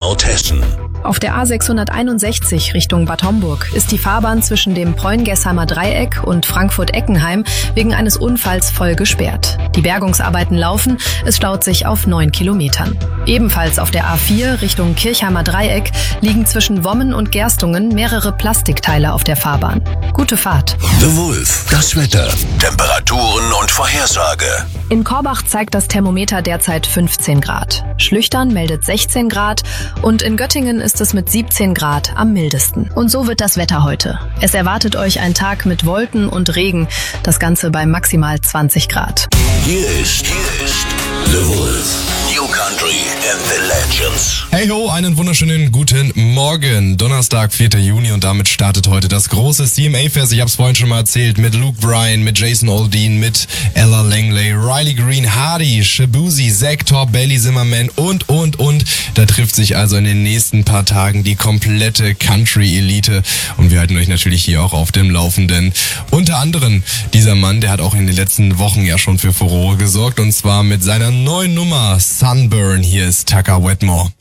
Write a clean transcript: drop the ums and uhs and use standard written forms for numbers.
Nordhessen. Auf der A661 Richtung Bad Homburg ist die Fahrbahn zwischen dem Preungesheimer Dreieck und Frankfurt-Eckenheim wegen eines Unfalls voll gesperrt. Die Bergungsarbeiten laufen, es staut sich auf 9 Kilometern. Ebenfalls auf der A4 Richtung Kirchheimer Dreieck liegen zwischen Wommen und Gerstungen mehrere Plastikteile auf der Fahrbahn. Gute Fahrt. The Wolf, das Wetter, Temperaturen und Vorhersage. In Korbach zeigt das Thermometer derzeit 15 Grad. Schlüchtern meldet 16 Grad und in Göttingen ist es mit 17 Grad am mildesten. Und so wird das Wetter heute. Es erwartet euch ein Tag mit Wolken und Regen, das Ganze bei maximal 20 Grad. Hier ist The Wolf. New Country and the Legends. Hey ho, einen wunderschönen guten Morgen. Donnerstag, 4. Juni und damit startet heute das große CMA-Fest. Ich hab's vorhin schon mal erzählt, mit Luke Bryan, mit Jason Aldean, mit Ella Langley, Riley Green, Hardy, Shabuzi, Zach Torp, Bailey Zimmerman und. Da trifft sich also in den nächsten paar Tagen die komplette Country-Elite und wir halten euch natürlich hier auch auf dem Laufenden. Unter anderem dieser Mann, der hat auch in den letzten Wochen ja schon für Furore gesorgt und zwar mit seiner neuen Nummer Sunburn. Hier ist Tucker Wetmore.